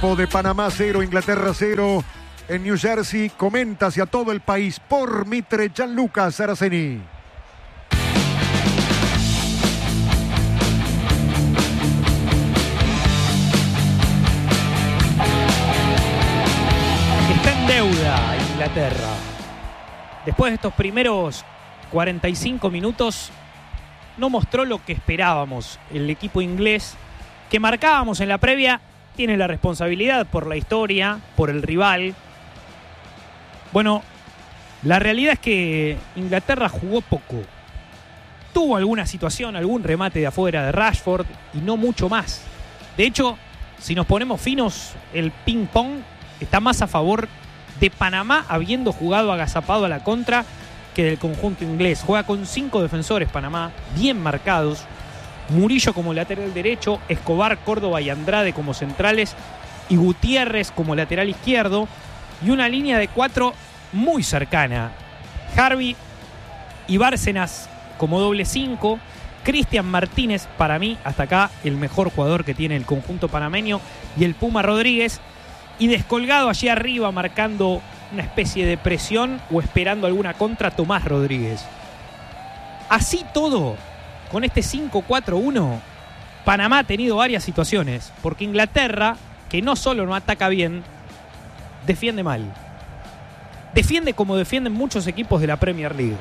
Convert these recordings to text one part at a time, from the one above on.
tiempo de Panamá 0, Inglaterra 0 en New Jersey. Comenta hacia todo el país por Mitre Gianluca Saraceni. Está en deuda Inglaterra. Después de estos primeros 45 minutos no mostró lo que esperábamos. El equipo inglés que marcábamos en la previa tiene la responsabilidad por la historia, por el rival. Bueno, la realidad es que Inglaterra jugó poco. Tuvo alguna situación, algún remate de afuera de Rashford y no mucho más. De hecho, si nos ponemos finos, el ping-pong está más a favor de Panamá, habiendo jugado agazapado a la contra, que del conjunto inglés. Juega con 5 defensores Panamá, bien marcados. Murillo como lateral derecho, Escobar, Córdoba y Andrade como centrales y Gutiérrez como lateral izquierdo. Y una línea de 4 muy cercana. Harvey y Bárcenas como doble 5. Cristian Martínez, para mí, hasta acá, el mejor jugador que tiene el conjunto panameño. Y el Puma Rodríguez. Y descolgado allí arriba, marcando una especie de presión o esperando alguna contra, Tomás Rodríguez. Así todo, con este 5-4-1, Panamá ha tenido varias situaciones. Porque Inglaterra, que no solo no ataca bien, defiende mal. Defiende como defienden muchos equipos de la Premier League.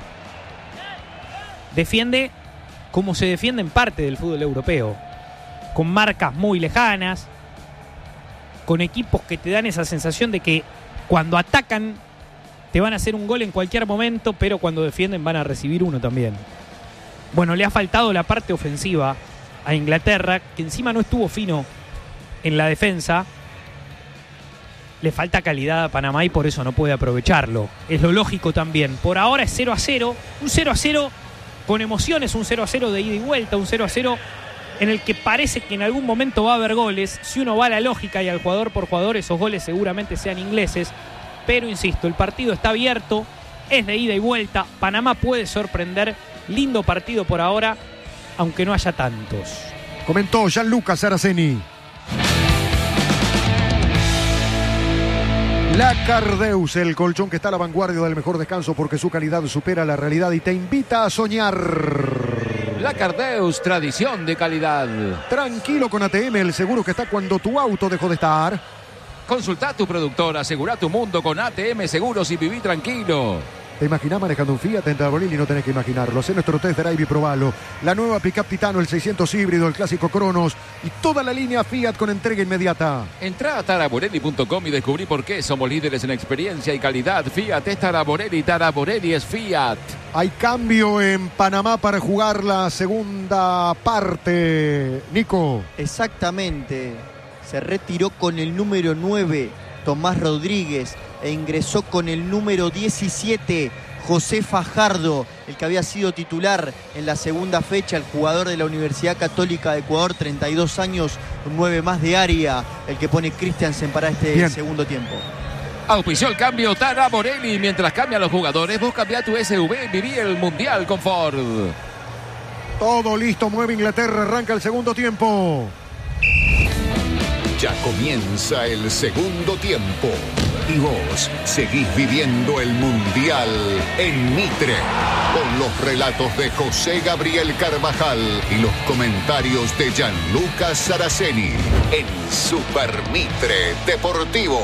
Defiende como se defiende en parte del fútbol europeo. Con marcas muy lejanas. Con equipos que te dan esa sensación de que cuando atacan te van a hacer un gol en cualquier momento, pero cuando defienden van a recibir uno también. Bueno, le ha faltado la parte ofensiva a Inglaterra, que encima no estuvo fino en la defensa. Le falta calidad a Panamá y por eso no puede aprovecharlo. Es lo lógico también. Por ahora es 0-0, un 0-0 con emociones, un 0-0 de ida y vuelta, un 0-0 en el que parece que en algún momento va a haber goles. Si uno va a la lógica y al jugador por jugador, esos goles seguramente sean ingleses. Pero insisto, el partido está abierto, es de ida y vuelta. Panamá puede sorprender. Lindo partido por ahora, aunque no haya tantos. Comentó Gianluca Saraceni. La Cardeus, el colchón que está a la vanguardia del mejor descanso porque su calidad supera la realidad y te invita a soñar. La Cardeus, tradición de calidad. Tranquilo con ATM, el seguro que está cuando tu auto dejó de estar. Consulta a tu productor, asegura tu mundo con ATM Seguros y viví tranquilo. ¿Te imaginás manejando un Fiat en Taborelli? No tenés que imaginarlo. Hacé nuestro test drive y probalo. La nueva Pickup Titano, el 600 híbrido, el clásico Cronos y toda la línea Fiat con entrega inmediata. Entrá a taraborelli.com y descubrí por qué somos líderes en experiencia y calidad. Fiat es Taraborelli, Taraborelli es Fiat. Hay cambio en Panamá para jugar la segunda parte. Nico. Exactamente. Se retiró con el número 9, Tomás Rodríguez, e ingresó con el número 17, José Fajardo, el que había sido titular en la segunda fecha, el jugador de la Universidad Católica de Ecuador, 32 años, un 9 más de área, el que pone Christiansen para este segundo tiempo. Auspició el cambio Taraborelli. Mientras cambian los jugadores, vos cambiá tu SUV y viví el Mundial con Ford. Todo listo, mueve Inglaterra, arranca el segundo tiempo. Ya comienza el segundo tiempo. Y vos seguís viviendo el Mundial en Mitre. Con los relatos de José Gabriel Carvajal y los comentarios de Gianluca Saraceni en Super Mitre Deportivo.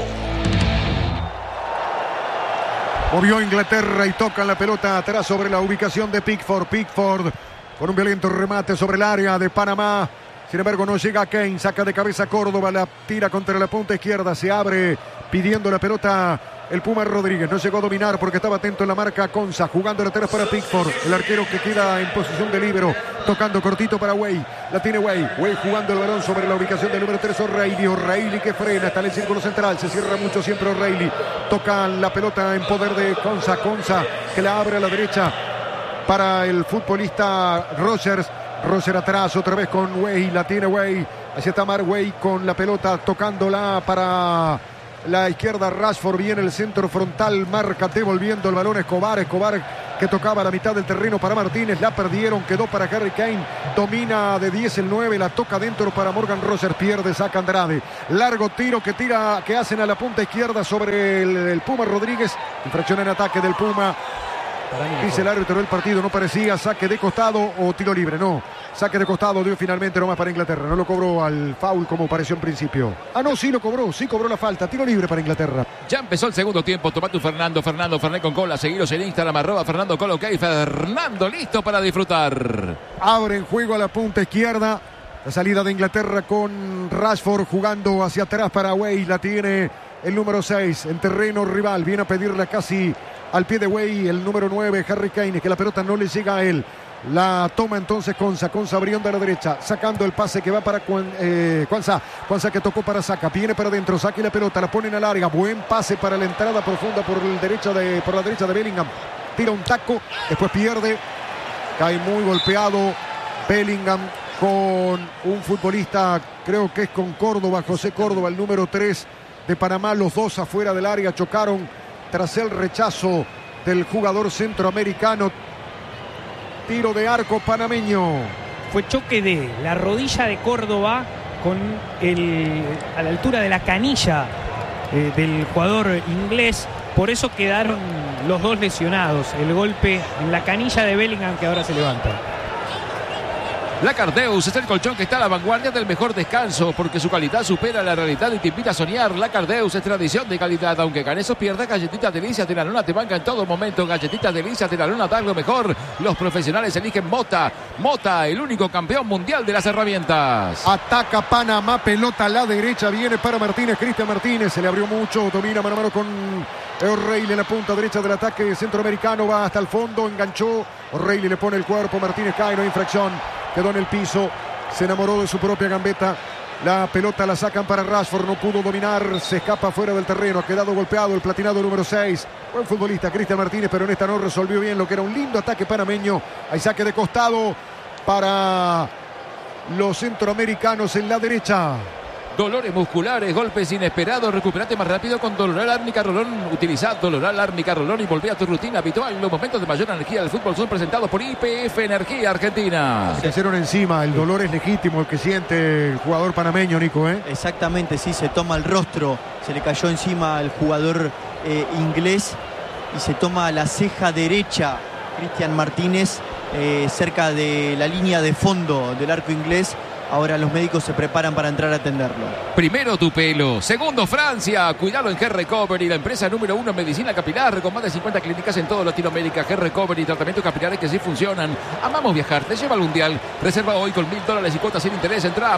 Movió Inglaterra y toca la pelota atrás sobre la ubicación de Pickford. Pickford con un violento remate sobre el área de Panamá. Sin embargo, no llega Kane, saca de cabeza Córdoba, la tira contra la punta izquierda, se abre pidiendo la pelota el Puma Rodríguez. No llegó a dominar porque estaba atento en la marca Conza, jugando la atrás para Pickford, el arquero que queda en posición de líbero, tocando cortito para Way, la tiene Way jugando el balón sobre la ubicación del número 3 O'Reilly que frena, está en el círculo central, se cierra mucho siempre O'Reilly, toca la pelota en poder de Conza que la abre a la derecha para el futbolista Rogers atrás, otra vez con Way, la tiene Way, así está Mark Way con la pelota, tocándola para la izquierda Rashford, viene el centro frontal, marca devolviendo el balón Escobar que tocaba a la mitad del terreno para Martínez, la perdieron, quedó para Harry Kane, domina de 10 el 9, la toca dentro para Morgan Roser, pierde, saca Andrade, largo tiro que hacen a la punta izquierda sobre el Puma Rodríguez, infracción en ataque del Puma. Dice el árbitro del partido, no parecía saque de costado o tiro libre, no. Saque de costado dio finalmente nomás para Inglaterra. No lo cobró al foul como pareció en principio. Ah, no, sí lo cobró, sí cobró la falta. Tiro libre para Inglaterra. Ya empezó el segundo tiempo. Toma tu Fernando Fernet con cola. Seguiros en Instagram, @Fernando Colo. Ok, Fernando listo para disfrutar. Abre en juego a la punta izquierda. La salida de Inglaterra con Rashford jugando hacia atrás para Way. La tiene el número 6 en terreno rival. Viene a pedirla casi al pie de Way el número 9, Harry Kane, que la pelota no le llega a él. La toma entonces Konsa abriendo a la derecha, sacando el pase que va para Kwanza que tocó para Saka, viene para adentro, saca y la pelota, la ponen a larga, buen pase para la entrada profunda por la derecha de Bellingham, tira un taco, después pierde, cae muy golpeado Bellingham con un futbolista, creo que es con Córdoba, José Córdoba, el número 3 de Panamá, los dos afuera del área, chocaron tras el rechazo del jugador centroamericano. Tiro de arco panameño. Fue choque de la rodilla de Córdoba a la altura de la canilla del jugador inglés. Por eso quedaron los dos lesionados. El golpe en la canilla de Bellingham, que ahora se levanta. Lacardeus es el colchón que está a la vanguardia del mejor descanso, porque su calidad supera la realidad y te invita a soñar. Lacardeus es tradición de calidad, aunque ganes o pierdas, Galletitas Delicias de la Luna te banca en todo momento. Galletitas Delicias de la Luna dan lo mejor. Los profesionales eligen Mota. Mota, el único campeón mundial de las herramientas. Ataca Panamá, pelota a la derecha, viene para Martínez, Cristian Martínez, se le abrió mucho, domina mano a mano con O'Reilly en la punta derecha del ataque centroamericano, va hasta el fondo, enganchó, O'Reilly le pone el cuerpo, Martínez cae, no hay infracción. Quedó en el piso, se enamoró de su propia gambeta. La pelota la sacan para Rashford, no pudo dominar, se escapa fuera del terreno, ha quedado golpeado el platinado número 6. Buen futbolista Cristian Martínez, pero en esta no resolvió bien lo que era un lindo ataque panameño. Hay saque de costado para los centroamericanos en la derecha. Dolores musculares, golpes inesperados, recuperate más rápido con Doloral Árnica Rolón. Utiliza Doloral Árnica Rolón y volvé a tu rutina habitual. Los momentos de mayor energía del fútbol son presentados por YPF Energía Argentina. Se hicieron encima, el dolor es legítimo el que siente el jugador panameño, Nico, ¿eh? Exactamente, sí, se toma el rostro, se le cayó encima al jugador inglés y se toma la ceja derecha Cristian Martínez cerca de la línea de fondo del arco inglés. Ahora los médicos se preparan para entrar a atenderlo. Primero tu pelo, segundo Francia. Cuidado en Hair Recovery, la empresa número 1 en medicina capilar, con más de 50 clínicas en toda Latinoamérica. Hair Recovery, tratamientos capilares que sí funcionan. Amamos viajar, te lleva al mundial. Reserva hoy con $1,000 y cuotas sin interés. Entra a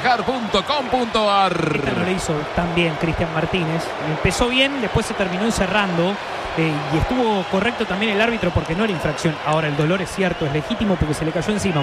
amamosviajar.com.ar. Esta no le hizo tan bien Cristian Martínez. Empezó bien, después se terminó encerrando. Y estuvo correcto también el árbitro porque no era infracción. Ahora el dolor es cierto, es legítimo porque se le cayó encima.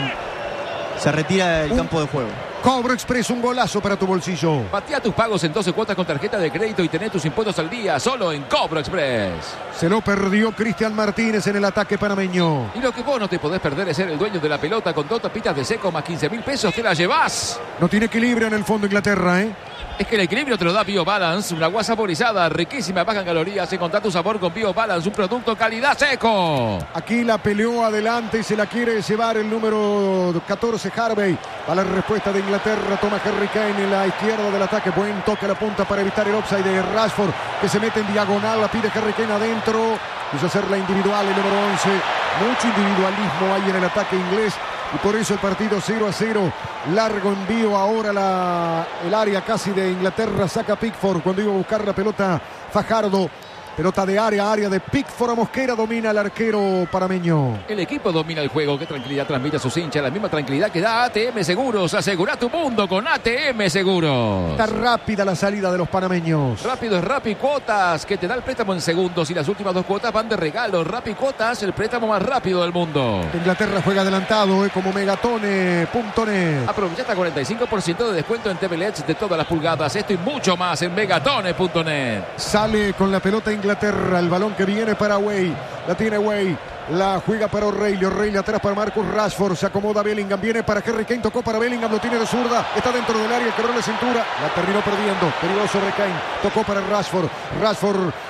Se retira del campo de juego. Cobro Express, un golazo para tu bolsillo. Patea tus pagos en 12 cuotas con tarjeta de crédito y tener tus impuestos al día solo en Cobro Express. Se lo perdió Cristian Martínez en el ataque panameño. Y lo que vos no te podés perder es ser el dueño de la pelota. Con 2 tapitas de seco más 15.000 pesos te la llevás. No tiene equilibrio en el fondo Inglaterra, ¿eh? Es que el equilibrio te lo da BioBalance, una agua saborizada, riquísima, baja en calorías. Encontrá tu sabor con BioBalance, un producto calidad seco. Aquí la peleó adelante y se la quiere llevar el número 14, Harvey. A la respuesta de Inglaterra, toma Harry Kane en la izquierda del ataque. Buen toque a la punta para evitar el offside de Rashford, que se mete en diagonal, la pide Harry Kane adentro. Quiso hacer la individual, el número 11. Mucho individualismo hay en el ataque inglés. Y por eso el partido 0-0. Largo envío ahora el área casi de Inglaterra. Saca Pickford cuando iba a buscar la pelota Fajardo. Pelota de área de Pickford a Mosquera. Domina el arquero panameño. El equipo domina el juego. Qué tranquilidad transmite a sus hinchas. La misma tranquilidad que da ATM Seguros. Asegura tu mundo con ATM Seguros. Está rápida la salida de los panameños. Rápido es Rappi Cuotas, que te da el préstamo en segundos. Y las últimas 2 cuotas van de regalo. Rappi Cuotas, el préstamo más rápido del mundo. Inglaterra juega adelantado, como megatone.net. Aprovecha hasta 45% de descuento en TV LEDs de todas las pulgadas. Esto y mucho más en megatone.net. Sale con la pelota Inglaterra, el balón que viene para Way, la tiene Way, la juega para O'Reilly atrás para Marcus Rashford, se acomoda Bellingham, viene para Harry Kane, tocó para Bellingham, lo tiene de zurda, está dentro del área, quebró la cintura, la terminó perdiendo, peligroso sobre Kane, tocó para Rashford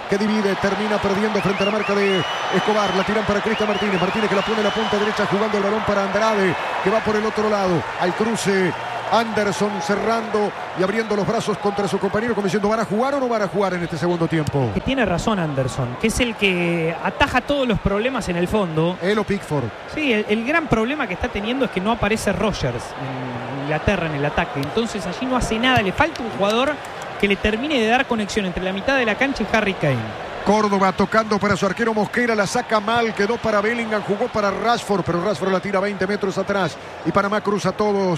que divide, termina perdiendo frente a la marca de Escobar. La tiran para Cristian Martínez. Martínez que la pone en la punta derecha, jugando el balón para Andrade, que va por el otro lado. Al cruce, Anderson cerrando y abriendo los brazos contra su compañero, como diciendo, ¿van a jugar o no van a jugar en este segundo tiempo? Que tiene razón Anderson, que es el que ataja todos los problemas en el fondo. Él o Pickford. Sí, el gran problema que está teniendo es que no aparece Rogers en Inglaterra en el ataque. Entonces allí no hace nada. Le falta un jugador que le termine de dar conexión entre la mitad de la cancha y Harry Kane. Córdoba tocando para su arquero Mosquera, la saca mal, quedó para Bellingham, jugó para Rashford, pero Rashford la tira 20 metros atrás y Panamá cruza todos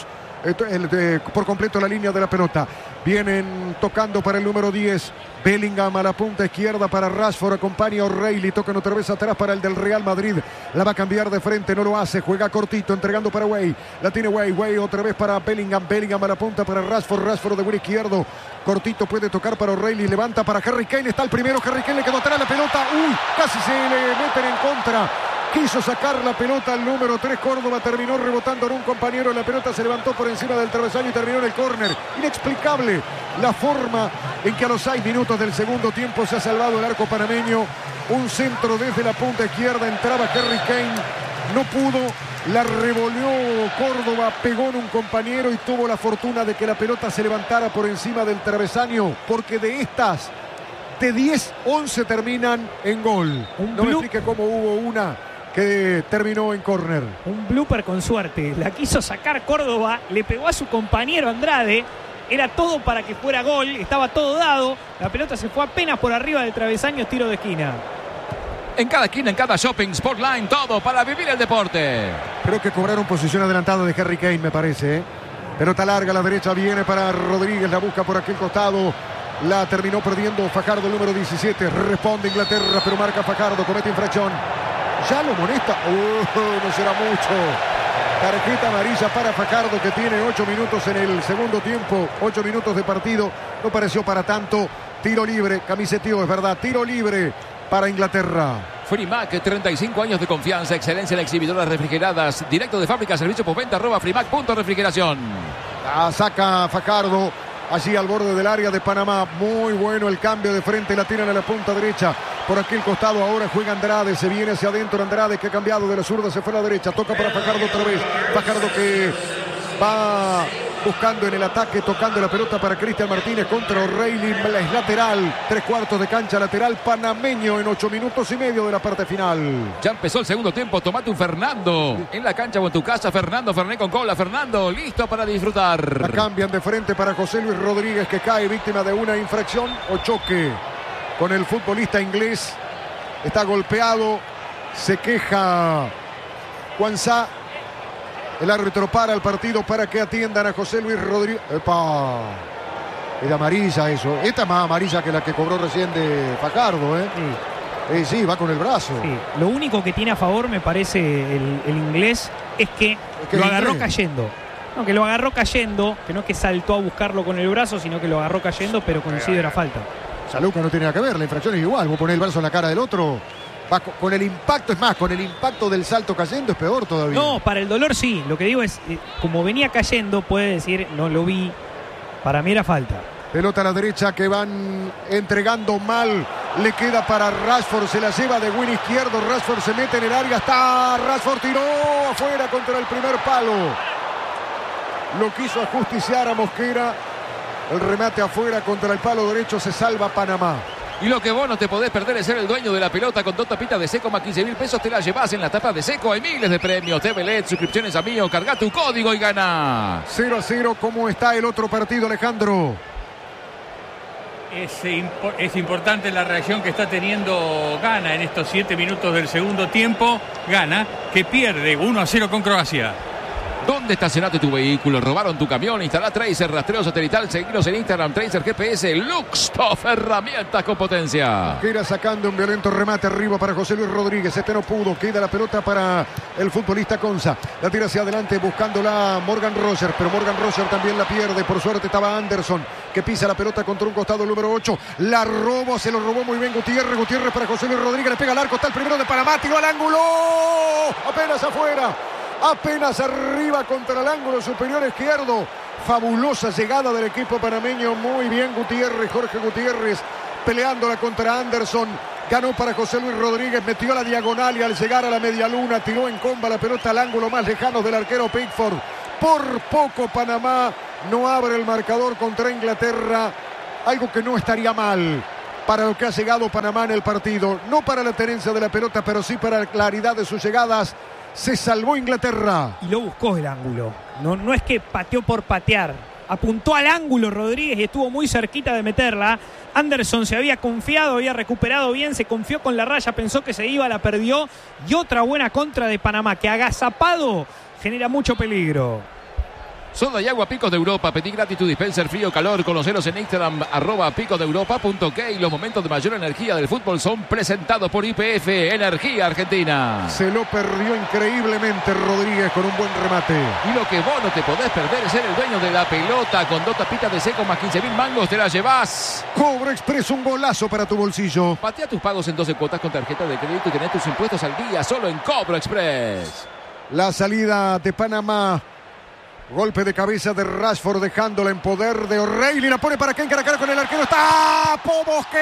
por completo la línea de la pelota. Vienen tocando para el número 10, Bellingham a la punta izquierda para Rashford, acompaña a O'Reilly, tocan otra vez atrás para el del Real Madrid, la va a cambiar de frente, no lo hace, juega cortito, entregando para Way, la tiene Way otra vez para Bellingham a la punta para Rashford de buen izquierdo, cortito puede tocar para O'Reilly, levanta para Harry Kane, está el primero, Harry Kane le quedó atrás la pelota, casi se le meten en contra. Quiso sacar la pelota al número 3, Córdoba terminó rebotando en un compañero, la pelota se levantó por encima del travesaño y terminó en el córner. Inexplicable la forma en que a los 6 minutos del segundo tiempo se ha salvado el arco panameño. Un centro desde la punta izquierda, entraba Harry Kane, no pudo, la revolvió Córdoba, pegó en un compañero y tuvo la fortuna de que la pelota se levantara por encima del travesaño, porque de estas, de 10, 11 terminan en gol. No me explique cómo hubo una que terminó en córner. Un blooper con suerte. La quiso sacar Córdoba, le pegó a su compañero Andrade. Era todo para que fuera gol, estaba todo dado. La pelota se fue apenas por arriba del travesaño, tiro de esquina. En cada esquina, en cada shopping, Sportline, todo para vivir el deporte. Creo que cobraron posición adelantada de Harry Kane, me parece. Pelota larga a la derecha, viene para Rodríguez, la busca por aquel costado. La terminó perdiendo Fajardo, el número 17. Responde Inglaterra, pero marca Fajardo, comete infracción. Ya lo molesta. No será mucho. Tarjeta amarilla para Fajardo, que tiene 8 minutos en el segundo tiempo. 8 minutos de partido. No pareció para tanto. Tiro libre, camisetío, es verdad. Tiro libre para Inglaterra. Frimac, 35 años de confianza, excelencia en exhibidoras refrigeradas. Directo de fábrica, servicio postventa, @frimac.refrigeración. La saca Fajardo. Allí al borde del área de Panamá. Muy bueno el cambio de frente. La tiran a la punta derecha. Por aquel costado ahora juega Andrade. Se viene hacia adentro Andrade, que ha cambiado de la zurda. Se fue a la derecha. Toca para Fajardo otra vez. Fajardo que va buscando en el ataque. Tocando la pelota para Cristian Martínez contra O'Reilly. Es lateral. 3/4 de cancha lateral panameño en 8 minutos y medio de la parte final. Ya empezó el segundo tiempo. Tomate un Fernando. En la cancha o en tu casa. Fernando Fernet con cola. Fernando listo para disfrutar. La cambian de frente para José Luis Rodríguez, que cae víctima de una infracción o choque con el futbolista inglés. Está golpeado. Se queja Juanzá. El árbitro para el partido para que atiendan a José Luis Rodríguez. ¡Epa! Era amarilla eso. Esta es más amarilla que la que cobró recién de Fajardo, ¿eh? Sí. Sí, va con el brazo. Sí. Lo único que tiene a favor, me parece, el inglés, es que lo agarró cayendo. No, que lo agarró cayendo, que no es que saltó a buscarlo con el brazo, sino que lo agarró cayendo, pero considera falta. Saluca no tiene nada que ver, la infracción es igual. Vos ponés el brazo en la cara del otro. Va con el impacto, es más, con el impacto del salto cayendo es peor todavía. No, para el dolor sí. Lo que digo es, como venía cayendo, puede decir, no lo vi. Para mí era falta. Pelota a la derecha que van entregando mal. Le queda para Rashford, se la lleva de buen izquierdo. Rashford se mete en el área. Está Rashford, tiró afuera contra el primer palo. Lo quiso ajusticiar a Mosquera. El remate afuera contra el palo derecho, se salva Panamá. Y lo que vos no te podés perder es ser el dueño de la pelota. Con 2 tapitas de Seco más 15.000 pesos te la llevas en las tapas de Seco. Hay miles de premios. TV LED, suscripciones a Mío. Carga tu código y gana. 0-0. ¿Cómo está el otro partido, Alejandro? Es importante la reacción que está teniendo Ghana en estos 7 minutos del segundo tiempo. Ghana que pierde 1-0 con Croacia. ¿Dónde estacionaste tu vehículo? ¿Robaron tu camión? Instalá Tracer, rastreo satelital. Seguinos en Instagram, Tracer GPS, Luxtoff, herramientas con potencia. Queda sacando un violento remate arriba para José Luis Rodríguez. Este no pudo. Queda la pelota para el futbolista Conza. La tira hacia adelante buscándola Morgan Roger. Pero Morgan Roger también la pierde. Por suerte estaba Anderson, que pisa la pelota contra un costado, el número 8. La robó, se lo robó muy bien Gutiérrez. Gutiérrez para José Luis Rodríguez. Le pega al arco. Está el primero de Panamá. Tiró al ángulo. Apenas afuera. Apenas arriba contra el ángulo superior izquierdo. Fabulosa llegada del equipo panameño. Muy bien Gutiérrez, Jorge Gutiérrez. peleándola contra Anderson. Ganó para José Luis Rodríguez, metió la diagonal y al llegar a la media luna tiró en comba la pelota al ángulo más lejano del arquero Pickford. Por poco Panamá no abre el marcador contra Inglaterra, algo que no estaría mal para lo que ha llegado Panamá en el partido. No para la tenencia de la pelota, pero sí para la claridad de sus llegadas. Se salvó Inglaterra. Y lo buscó el ángulo. No es que pateó por patear. Apuntó al ángulo Rodríguez y estuvo muy cerquita de meterla. Anderson se había confiado, había recuperado bien, se confió con la raya, pensó que se iba, la perdió. Y otra buena contra de Panamá, que agazapado genera mucho peligro. Soda y agua Picos de Europa. Pedí gratis tu dispenser frío calor. Conoceros en Instagram @picosdeeuropa.k. Y los momentos de mayor energía del fútbol son presentados por YPF Energía Argentina. Se lo perdió increíblemente Rodríguez con un buen remate. Y lo que vos no te podés perder es ser el dueño de la pelota. Con 2 tapitas de seco más 15.000 mangos te la llevás. Cobro Express, un golazo para tu bolsillo. Patea tus pagos en 12 cuotas con tarjeta de crédito y tenés tus impuestos al día solo en Cobro Express. La salida de Panamá. Golpe de cabeza de Rashford dejándola en poder de O'Reilly. La pone para que encara con el arquero. Tapó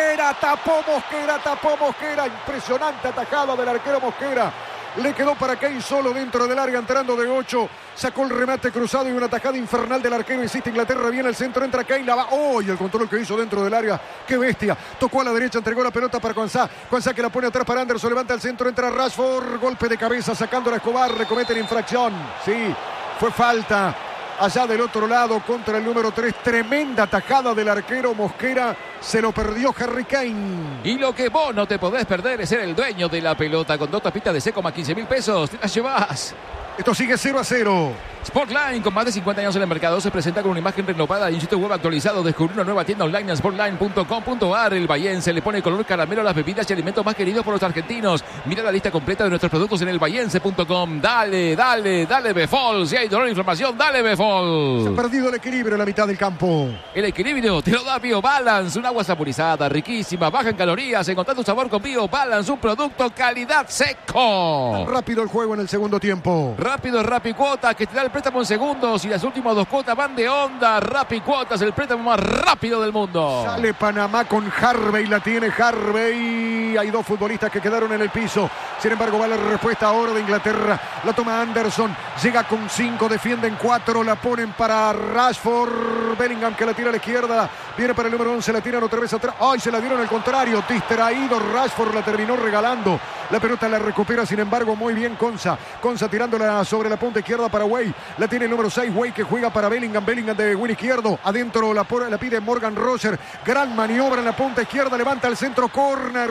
Mosquera. Impresionante atajada del arquero Mosquera. Le quedó para Kane solo dentro del área, entrando de 8. Sacó el remate cruzado y una tajada infernal del arquero. Insiste Inglaterra, viene al centro, entra Kane, la va. ¡Oh! Y el control que hizo dentro del área. ¡Qué bestia! Tocó a la derecha, entregó la pelota para Kwanzaa. Kwanzaa que la pone atrás para Anderson, levanta al centro, entra Rashford. Golpe de cabeza, sacando a Escobar. Le cometen infracción. Sí, fue falta. Allá del otro lado contra el número 3. Tremenda tajada del arquero Mosquera. Se lo perdió Harry Kane. Y lo que vos no te podés perder es ser el dueño de la pelota. Con 2 tapitas de seco más 15.000 pesos te las llevás. Esto sigue 0-0. Sportline, con más de 50 años en el mercado, se presenta con una imagen renovada y un sitio web actualizado. Descubrí una nueva tienda online en sportline.com.ar. El Bahiense le pone color caramelo a las bebidas y alimentos más queridos por los argentinos. Mira la lista completa de nuestros productos en elbahiense.com. Dale, Befol. Si hay dolor e inflamación, dale, Befol. Se ha perdido el equilibrio en la mitad del campo. El equilibrio te lo da BioBalance, un agua saborizada, riquísima, baja en calorías. Encontrá tu sabor con BioBalance, un producto calidad seco. Rápido el juego en el segundo tiempo. Rápido Rapicuotas, que te da el préstamo en segundos y las últimas 2 cuotas van de onda. Rapicuotas, el préstamo más rápido del mundo. Sale Panamá con Harvey, la tiene Harvey. Hay 2 futbolistas que quedaron en el piso. Sin embargo, va la respuesta ahora de Inglaterra. La toma Anderson, llega con 5, defienden 4, la ponen para Rashford. Bellingham que la tira a la izquierda, viene para el número 11, la tiran otra vez atrás. ¡Ay! Se la dieron al contrario, distraído Rashford, la terminó regalando. La pelota la recupera, sin embargo, muy bien Kwanzaa tirándola sobre la punta izquierda para Way. La tiene el número 6, Way, que juega para Bellingham. Bellingham de win izquierdo. Adentro la pide Morgan Roger. Gran maniobra en la punta izquierda. Levanta el centro, córner.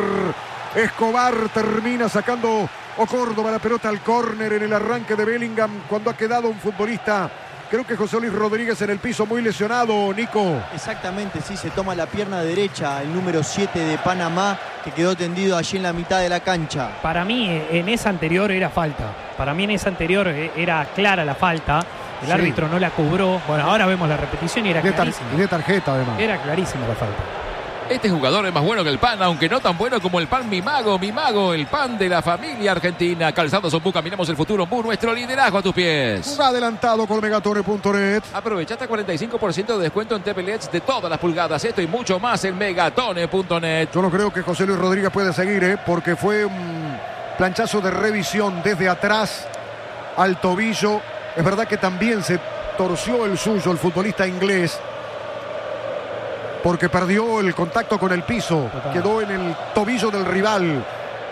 Escobar termina sacando Córdoba la pelota al córner en el arranque de Bellingham. Cuando ha quedado un futbolista, creo que José Luis Rodríguez, en el piso, muy lesionado, Nico. Exactamente, sí, se toma la pierna derecha el número 7 de Panamá, que quedó tendido allí en la mitad de la cancha. Para mí en esa anterior era falta. Para mí en esa anterior era clara la falta. El árbitro no la cobró. Bueno, ahora vemos la repetición y era clarísima. Y de tarjeta, además. Era clarísima la falta. Este jugador es más bueno que el pan, aunque no tan bueno como el pan Mi Mago, el pan de la familia argentina. Calzados Ombu, caminamos el futuro. Ombu, nuestro liderazgo a tus pies. Adelantado con Megatone.net. Aprovecha hasta 45% de descuento en TV LEDs de todas las pulgadas. Esto y mucho más en Megatone.net. Yo no creo que José Luis Rodríguez pueda seguir, porque fue un planchazo de revisión desde atrás al tobillo. Es verdad que también se torció el suyo el futbolista inglés, porque perdió el contacto con el piso. Total. Quedó en el tobillo del rival.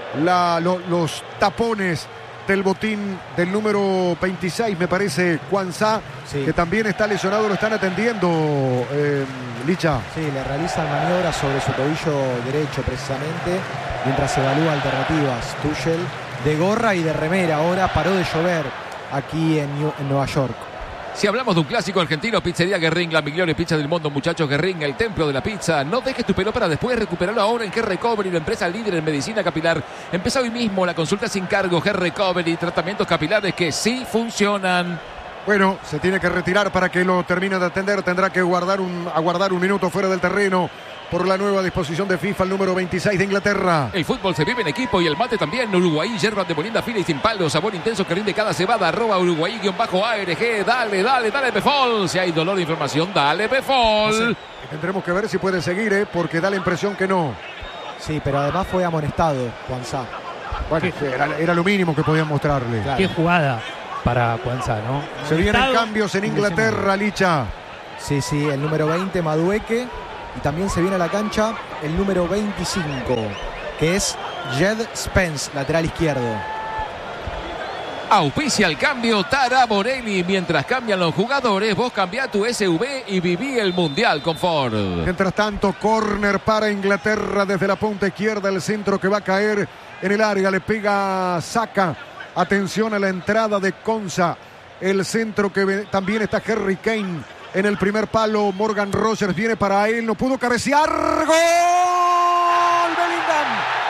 Los tapones del botín del número 26, me parece, Kwanzaa, que también está lesionado, lo están atendiendo, Licha. Sí, le realizan maniobras sobre su tobillo derecho precisamente, mientras evalúa alternativas. Tuchel de gorra y de remera. Ahora paró de llover aquí en Nueva York. Si hablamos de un clásico argentino, Pizzería Guerrín, la migliore pizza del mundo, muchachos. Guerrín, el templo de la pizza. No dejes tu pelo para después, recuperarlo ahora en G-Recovery, la empresa líder en medicina capilar. Empezá hoy mismo la consulta sin cargo. G-Recovery, tratamientos capilares que sí funcionan. Bueno, se tiene que retirar para que lo termine de atender. Tendrá que aguardar un minuto fuera del terreno por la nueva disposición de FIFA, el número 26 de Inglaterra. El fútbol se vive en equipo y el mate también. Uruguay, hierbas de molienda fina y sin palo, sabor intenso que rinde cada cebada. @Uruguay_ARG. Dale, Pefol. Si hay dolor de inflamación, dale, Pefol. Tendremos que ver si puede seguir, porque da la impresión que no. Sí, pero además fue amonestado Quansah. Bueno, era lo mínimo que podían mostrarle. Claro. Qué jugada para Quansah, ¿no? Se vienen Estado cambios en Inglaterra, Licha. Sí, el número 20, Madueke. Y también se viene a la cancha el número 25, que es Jed Spence, lateral izquierdo. Auspicia el cambio Tara Morelli. Mientras cambian los jugadores, vos cambiá tu SUV y viví el Mundial con Ford. Mientras tanto, córner para Inglaterra desde la punta izquierda. El centro que va a caer en el área. Le pega Saka. Atención a la entrada de Konsa. El centro que también está Harry Kane en el primer palo. Morgan Rogers viene para él. No pudo cabecear. ¡Gol! ¡Bellingham!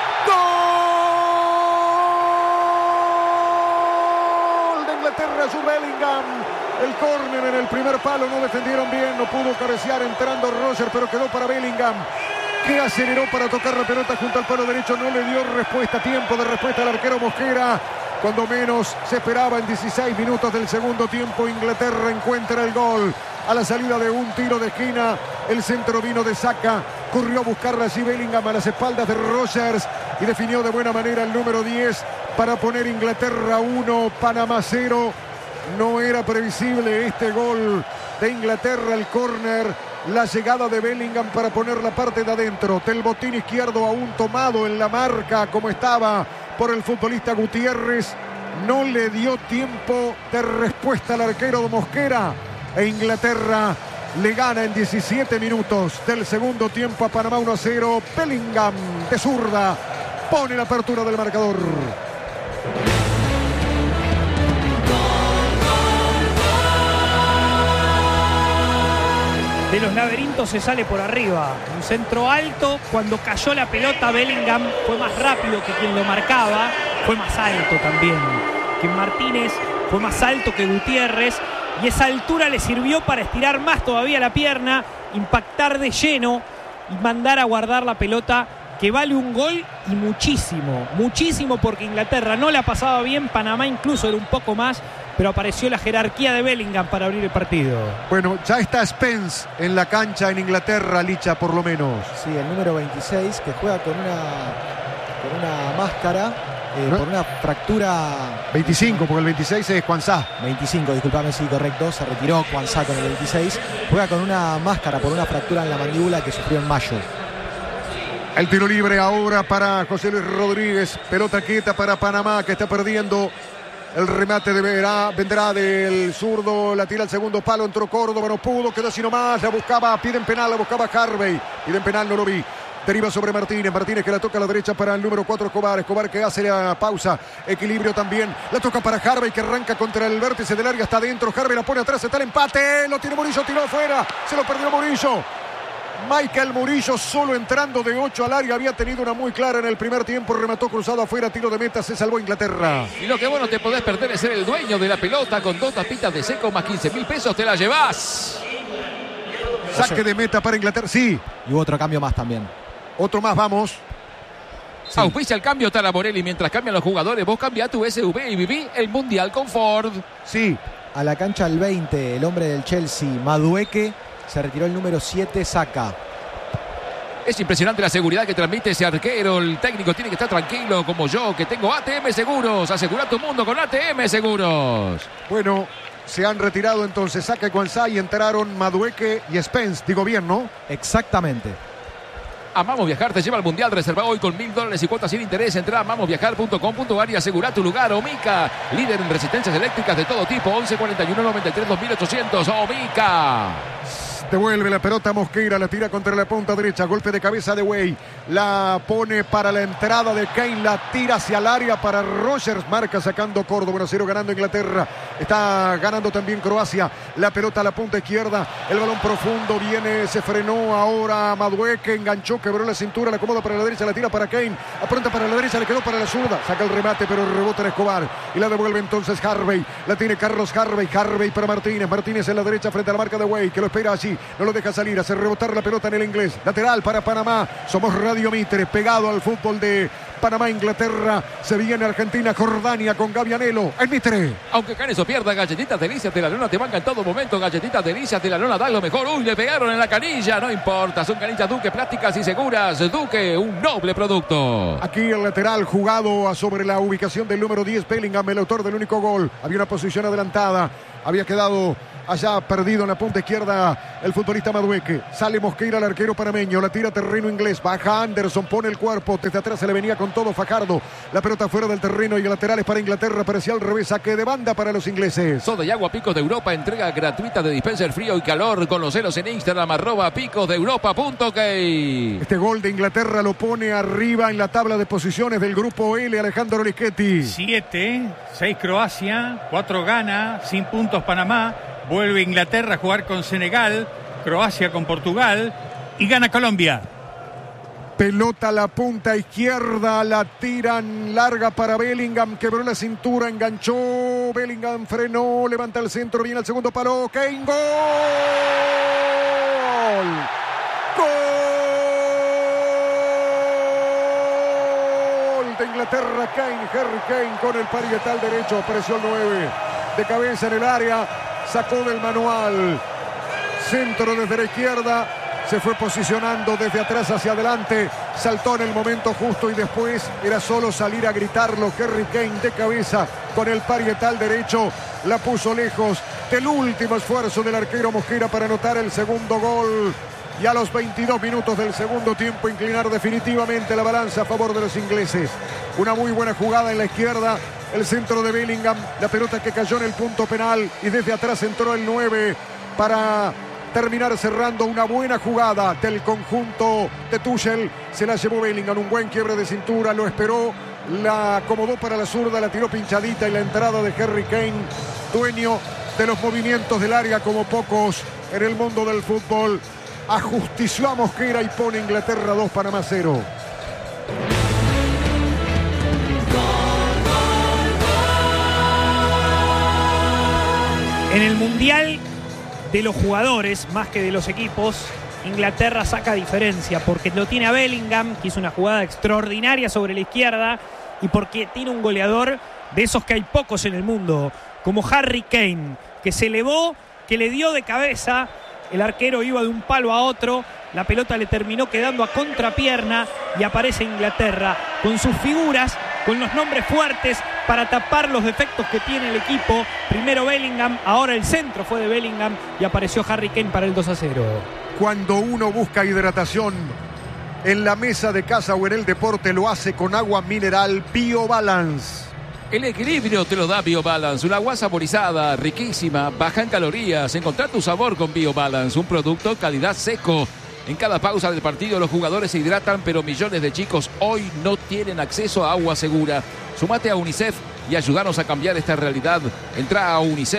¡Gol de Inglaterra! Su Bellingham. El córner en el primer palo. No defendieron bien. No pudo cabecear entrando Rogers, pero quedó para Bellingham, que aceleró para tocar la pelota junto al palo derecho. No le dio respuesta, tiempo de respuesta al arquero Mosquera. Cuando menos se esperaba, en 16 minutos del segundo tiempo, Inglaterra encuentra el gol a la salida de un tiro de esquina. El centro vino de Saka, corrió a buscarla allí Bellingham a las espaldas de Rogers y definió de buena manera el número 10 para poner Inglaterra 1, Panamá 0. No era previsible este gol de Inglaterra, el córner, la llegada de Bellingham para poner la parte de adentro. Del botín izquierdo aún tomado en la marca como estaba por el futbolista Gutiérrez. No le dio tiempo de respuesta al arquero de Mosquera. E Inglaterra le gana en 17 minutos del segundo tiempo a Panamá 1-0. Bellingham de zurda pone la apertura del marcador. De los laberintos se sale por arriba. Un centro alto. Cuando cayó la pelota, Bellingham fue más rápido que quien lo marcaba. Fue más alto también que Martínez. Fue más alto que Gutiérrez. Y esa altura le sirvió para estirar más todavía la pierna, impactar de lleno y mandar a guardar la pelota, que vale un gol y muchísimo. Muchísimo, porque Inglaterra no la pasaba bien. Panamá incluso era un poco más, pero apareció la jerarquía de Bellingham para abrir el partido. Bueno, ya está Spence en la cancha en Inglaterra, Licha, por lo menos. Sí, el número 26, que juega con una máscara, por una fractura. 25, porque el 26 es Quansah. 25, disculpame, sí, correcto. Se retiró Quansah con el 26. Juega con una máscara por una fractura en la mandíbula que sufrió en mayo. El tiro libre ahora para José Luis Rodríguez. Pelota quieta para Panamá, que está perdiendo. El remate vendrá del zurdo, la tira al segundo palo, entró Córdoba, no pudo, quedó así nomás, la buscaba, piden penal, la buscaba Harvey, piden penal, no lo vi. Deriva sobre Martínez que la toca a la derecha para el número 4 Escobar que hace la pausa, equilibrio también, la toca para Harvey, que arranca contra el vértice del área, está adentro, Harvey la pone atrás, está el empate, lo tiene Murillo, tiró afuera, se lo perdió Murillo. Michael Murillo, solo entrando de 8 al área, había tenido una muy clara en el primer tiempo, remató cruzado afuera, tiro de meta, se salvó Inglaterra. Y lo que vos no te podés perder es ser el dueño de la pelota. Con 2 tapitas de seco más 15.000 pesos te la llevás. Saque de meta para Inglaterra, sí. Y hubo otro cambio más también. Otro más, vamos. Sí. Auspicia el cambio Tara Morelli. Mientras cambian los jugadores, vos cambiá tu SUV y viví el Mundial con Ford. Sí. A la cancha el 20, el hombre del Chelsea, Madueke. Se retiró el número 7, Saka. Es impresionante la seguridad que transmite ese arquero. El técnico tiene que estar tranquilo, como yo, que tengo ATM Seguros. Asegura tu mundo con ATM Seguros. Bueno, se han retirado entonces Saka y Quansah y entraron Madueke y Spence. Digo bien, ¿no? Exactamente. Amamos Viajar te lleva al Mundial. Reserva hoy con $1.000 y cuotas sin interés. Entra a amamosviajar.com.ar y asegura tu lugar. Omica, líder en resistencias eléctricas de todo tipo. 11 41 93 2800. Omica. Devuelve la pelota Mosquera, la tira contra la punta derecha, golpe de cabeza de Way, la pone para la entrada de Kane, la tira hacia el área para Rogers, marca sacando Córdoba, 1-0 ganando Inglaterra, está ganando también Croacia, la pelota a la punta izquierda, el balón profundo viene, se frenó ahora Madueke, enganchó, quebró la cintura, la acomoda para la derecha, la tira para Kane, apronta para la derecha, le quedó para la zurda, saca el remate pero rebota en Escobar y la devuelve entonces Harvey, la tiene Carlos Harvey para Martínez en la derecha frente a la marca de Way, que lo espera allí. Messi, no lo deja salir, hace rebotar la pelota en el inglés. Lateral para Panamá. Somos Radio Mitre, pegado al fútbol de Panamá, Inglaterra. Se viene Argentina, Jordania con Gavianelo. El Mitre. Aunque ganes o pierda, Galletitas Delicias de la Luna te banca en todo momento. Galletitas Delicias de la Luna da lo mejor. Uy, le pegaron en la canilla. No importa, son canillas Duque, plásticas y seguras. Duque, un noble producto. Aquí el lateral jugado sobre la ubicación del número 10, Bellingham, el autor del único gol. Había una posición adelantada. Había quedado allá perdido en la punta izquierda el futbolista Madueque. Sale Mosquera, el arquero panameño. La tira terreno inglés. Baja Anderson, pone el cuerpo. Desde atrás se le venía con todo Fajardo. La pelota fuera del terreno y el lateral es para Inglaterra. Parecía al revés. Saque de banda para los ingleses. Soda y agua Picos de Europa. Entrega gratuita de dispenser frío y calor. Con los ceros en Instagram. @picosdeeuropa.ok. Este gol de Inglaterra lo pone arriba en la tabla de posiciones del grupo L. Alejandro Lischetti. 7, 6 Croacia, 4 Ghana, sin puntos Panamá. Vuelve Inglaterra a jugar con Senegal, Croacia con Portugal y gana Colombia. Pelota a la punta izquierda, la tiran larga para Bellingham, quebró la cintura, enganchó, Bellingham frenó, levanta el centro, viene el segundo palo, Kane, gol. Gol de Inglaterra, Kane, Harry Kane con el parietal derecho, apareció el 9, de cabeza en el área, sacó del manual, centro desde la izquierda, se fue posicionando desde atrás hacia adelante, saltó en el momento justo y después era solo salir a gritarlo. Harry Kane de cabeza con el parietal derecho, la puso lejos del último esfuerzo del arquero Mosquera para anotar el segundo gol. Y a los 22 minutos del segundo tiempo inclinar definitivamente la balanza a favor de los ingleses. Una muy buena jugada en la izquierda, el centro de Bellingham, la pelota que cayó en el punto penal y desde atrás entró el 9 para terminar cerrando una buena jugada del conjunto de Tuchel. Se la llevó Bellingham, un buen quiebre de cintura, lo esperó, la acomodó para la zurda, la tiró pinchadita y la entrada de Harry Kane, dueño de los movimientos del área como pocos en el mundo del fútbol, ajustició a Mosquera y pone Inglaterra 2, Panamá 0. En el Mundial de los jugadores, más que de los equipos, Inglaterra saca diferencia porque lo tiene a Bellingham, que hizo una jugada extraordinaria sobre la izquierda, y porque tiene un goleador de esos que hay pocos en el mundo, como Harry Kane, que se elevó, que le dio de cabeza, el arquero iba de un palo a otro, la pelota le terminó quedando a contrapierna y aparece Inglaterra con sus figuras, con los nombres fuertes para tapar los defectos que tiene el equipo. Primero Bellingham, ahora el centro fue de Bellingham y apareció Harry Kane para el 2-0. Cuando uno busca hidratación en la mesa de casa o en el deporte, lo hace con agua mineral BioBalance. El equilibrio te lo da BioBalance, una agua saborizada, riquísima, baja en calorías. Encontrar tu sabor con BioBalance, un producto calidad seco. En cada pausa del partido los jugadores se hidratan, pero millones de chicos hoy no tienen acceso a agua segura. Sumate a UNICEF y ayúdanos a cambiar esta realidad. Entra a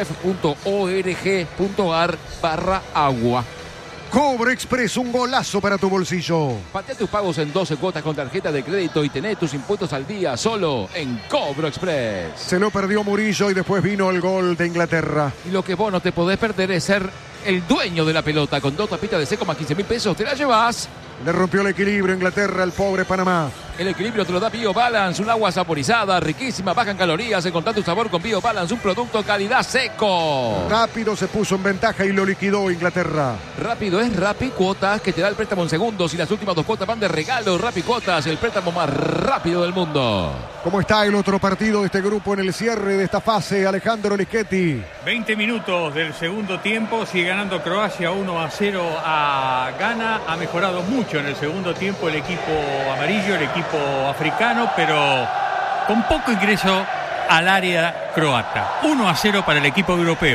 unicef.org.ar/agua. Cobro Express, un golazo para tu bolsillo. Patea tus pagos en 12 cuotas con tarjeta de crédito y tené tus impuestos al día solo en Cobro Express. Se lo perdió Murillo y después vino el gol de Inglaterra. Y lo que vos no te podés perder es ser el dueño de la pelota. Con 2 tapitas de seco más 15.000 pesos te la llevas. Le rompió el equilibrio Inglaterra, el pobre Panamá. El equilibrio te lo da BioBalance, un agua saborizada, riquísima, baja en calorías. Encontrá tu sabor con BioBalance, un producto calidad seco. Rápido se puso en ventaja y lo liquidó Inglaterra. Rápido es Rappi Cuotas, que te da el préstamo en segundos y las últimas 2 cuotas van de regalo. Rappi Cuotas, el préstamo más rápido del mundo. ¿Cómo está el otro partido de este grupo en el cierre de esta fase, Alejandro Lischetti? 20 minutos del segundo tiempo, sigue ganando Croacia 1-0 a Ghana. Ha mejorado mucho en el segundo tiempo el equipo amarillo, el equipo africano, pero con poco ingreso al área croata. 1-0 para el equipo europeo.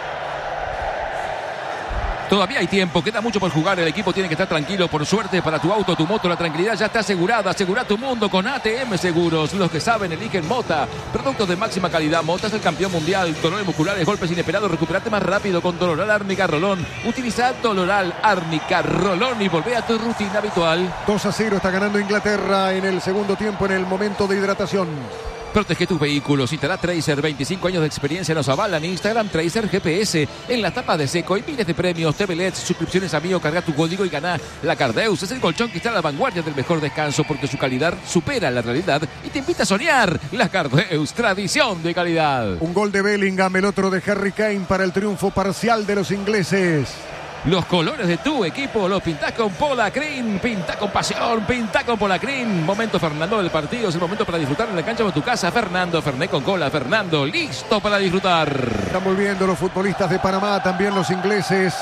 Todavía hay tiempo, queda mucho por jugar, el equipo tiene que estar tranquilo. Por suerte para tu auto, tu moto, la tranquilidad ya está asegurada. Asegura tu mundo con ATM Seguros. Los que saben eligen Mota. Productos de máxima calidad. Mota es el campeón mundial. Dolores musculares, golpes inesperados, recuperate más rápido con Doloral Árnica Rolón. Utiliza Doloral Árnica Rolón y volvé a tu rutina habitual. 2-0 está ganando Inglaterra en el segundo tiempo en el momento de hidratación. Protege tus vehículos. Instala Tracer, 25 años de experiencia nos avalan. Instagram Tracer GPS en la tapa de seco y miles de premios, TV LEDs, suscripciones a Mío, carga tu código y gana. La Cardeus es el colchón que está a la vanguardia del mejor descanso porque su calidad supera la realidad y te invita a soñar. La Cardeus, tradición de calidad. Un gol de Bellingham, el otro de Harry Kane para el triunfo parcial de los ingleses. Los colores de tu equipo los pintás con Polacrin, pintá con pasión, pintá con Polacrin. Momento Fernando del partido, es el momento para disfrutar en la cancha de tu casa. Fernando, Fernet con cola, Fernando, listo para disfrutar. Están volviendo los futbolistas de Panamá, también los ingleses.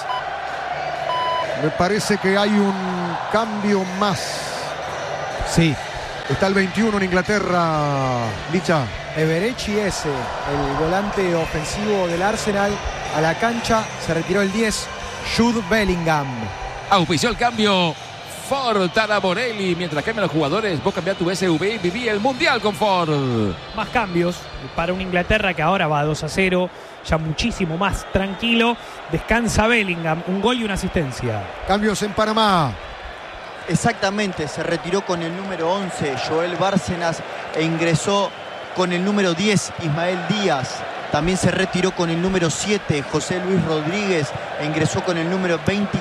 Me parece que hay un cambio más. Sí. Está el 21 en Inglaterra, Licha. Eberechi ese, el volante ofensivo del Arsenal, a la cancha, se retiró el 10. Jude Bellingham. Auspició el cambio Ford Taraborelli. Mientras cambian los jugadores, vos cambiás tu SUV y viví el Mundial con Ford. Más cambios para una Inglaterra que ahora va 2-0, ya muchísimo más tranquilo. Descansa Bellingham, un gol y una asistencia. Cambios en Panamá. Exactamente, se retiró con el número 11 Joel Bárcenas e ingresó con el número 10 Ismael Díaz. También se retiró con el número 7 José Luis Rodríguez e ingresó con el número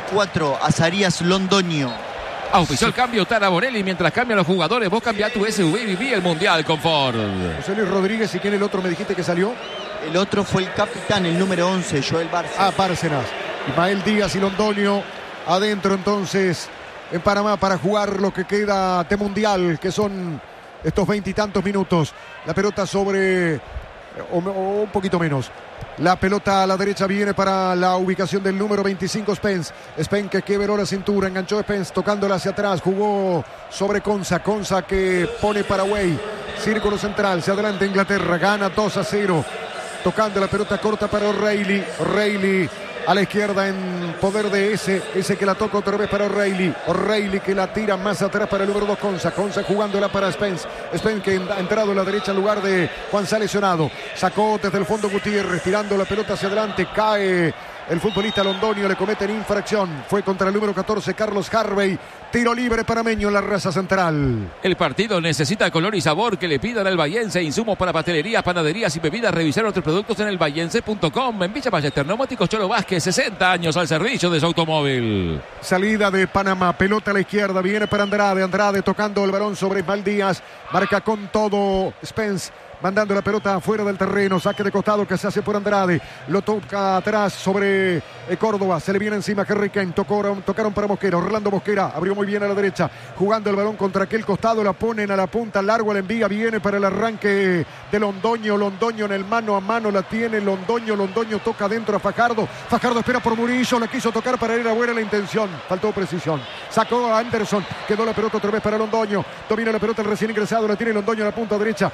24 Azarías Londoño. Auspició el cambio Taraborelli. Mientras cambian los jugadores, vos cambiás tu SUV y viví el Mundial con Ford. José Luis Rodríguez, ¿y quién el otro me dijiste que salió? El otro fue el capitán, el número 11, Joel Bárcenas. Ah, Bárcenas. Ismael Díaz y Londoño adentro entonces en Panamá para jugar lo que queda de Mundial, que son estos 20 y tantos minutos. La pelota sobre... o un poquito menos. La pelota a la derecha viene para la ubicación del número 25 Spence. Spence que quebró la cintura, enganchó Spence tocándola hacia atrás, jugó sobre Konsa que pone Paraguay, círculo central, se adelanta Inglaterra, gana 2-0, tocando la pelota corta para O'Reilly a la izquierda en poder de ese que la toca otra vez para O'Reilly que la tira más atrás para el número 2 Konsa jugándola para Spence que ha entrado a la derecha en lugar de Juan Sá lesionado, sacó desde el fondo Gutiérrez, tirando la pelota hacia adelante, cae el futbolista Londoño, le cometen infracción, fue contra el número 14 Carlos Harvey, tiro libre panameño en la raza central. El partido necesita color y sabor, que le pidan al Vallense. Insumos para pastelerías, panaderías y bebidas. Revisar otros productos en elvallense.com. En Villa Ballester, Neumáticos Cholo Vázquez, 60 años al servicio de su automóvil. Salida de Panamá, pelota a la izquierda, viene para Andrade tocando el balón sobre Ismael Díaz, marca con todo Spence, mandando la pelota afuera del terreno, saque de costado que se hace por Andrade, lo toca atrás sobre Córdoba, se le viene encima Harry Kane, tocaron para Mosquera, Orlando Mosquera, abrió muy bien a la derecha, jugando el balón contra aquel costado, la ponen a la punta, largo, la envía, viene para el arranque de Londoño en el mano a mano, la tiene Londoño toca adentro a Fajardo espera por Murillo, la quiso tocar para ir a buena la intención, faltó precisión, sacó a Anderson, quedó la pelota otra vez para Londoño, domina la pelota el recién ingresado, la tiene Londoño a la punta derecha,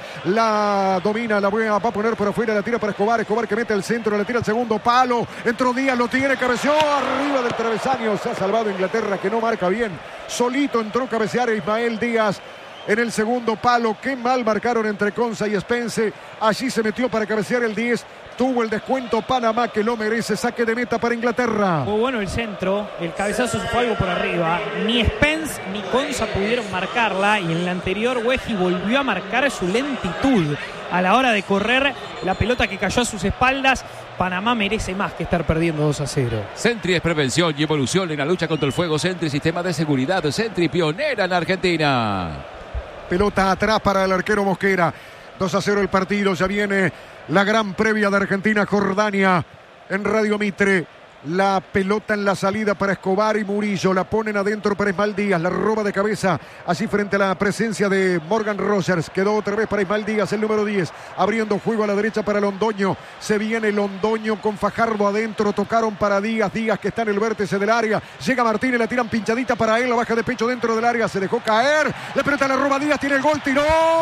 la domina, la va a poner por afuera, la tira para Escobar que mete el centro, la tira al segundo palo, entró Díaz, lo tiene, cabeció arriba del travesaño, se ha salvado Inglaterra que no marca bien, solito entró a cabecear Ismael Díaz en el segundo palo, qué mal marcaron entre Konsa y Spence, allí se metió para cabecear el 10, tuvo el descuento Panamá que lo merece, saque de meta para Inglaterra. Muy bueno el centro, el cabezazo se fue algo por arriba, ni Spence ni Konsa pudieron marcarla y en la anterior Weji volvió a marcar su lentitud a la hora de correr, la pelota que cayó a sus espaldas. Panamá merece más que estar perdiendo 2-0. Sentry es prevención y evolución en la lucha contra el fuego. Sentry, sistema de seguridad. Sentry, pionera en Argentina. Pelota atrás para el arquero Mosquera. 2-0 el partido. Ya viene la gran previa de Argentina-Jordania en Radio Mitre. La pelota en la salida para Escobar y Murillo. La ponen adentro para Ismael Díaz. La roba de cabeza así frente a la presencia de Morgan Rogers. Quedó otra vez para Ismael Díaz, el número 10. Abriendo juego a la derecha para Londoño. Se viene Londoño con Fajardo adentro. Tocaron para Díaz. Díaz que está en el vértice del área. Llega Martínez, la tiran pinchadita para él. La baja de pecho dentro del área. Se dejó caer. La pelota la roba Díaz. Tiene el gol. Tiró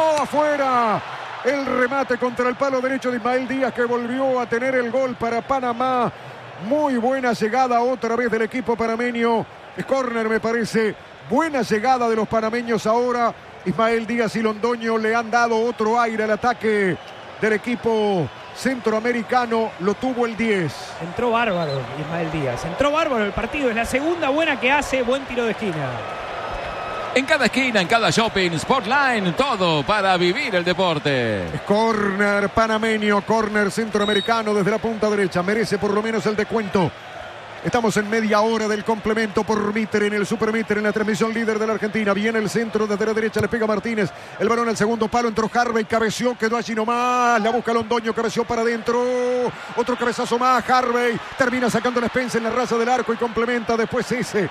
afuera. El remate contra el palo derecho de Ismael Díaz que volvió a tener el gol para Panamá. Muy buena llegada otra vez del equipo panameño. Es córner me parece. Buena llegada de los panameños ahora. Ismael Díaz y Londoño le han dado otro aire al ataque del equipo centroamericano. Lo tuvo el 10. Entró bárbaro Ismael Díaz. Entró bárbaro el partido. Es la segunda buena que hace. Buen tiro de esquina. En cada esquina, en cada shopping, Sportline, todo para vivir el deporte. Corner panameño, corner centroamericano desde la punta derecha. Merece por lo menos el descuento. Estamos en media hora del complemento por Mitre en el Super Mitre en la transmisión líder de la Argentina. Viene el centro desde la derecha, le pega Martínez. El balón al segundo palo, entró Harvey, cabeció, quedó allí nomás. La busca Londoño, cabeció para adentro. Otro cabezazo más, Harvey. Termina sacando la Spence en la raza del arco y complementa después ese.